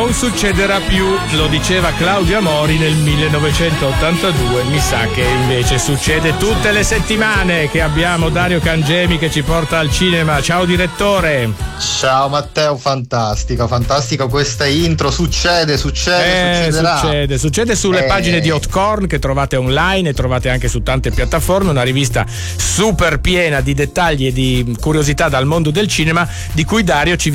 non succederà più, lo diceva Claudio Amori nel 1982. Mi sa che invece succede tutte le settimane che abbiamo Dario Cangemi che ci porta al cinema. Ciao direttore. Ciao Matteo, fantastico questa intro. Succederà. Succede sulle pagine di Hotcorn che trovate online e trovate anche su tante piattaforme, una rivista super piena di dettagli e di curiosità dal mondo del cinema di cui Dario ci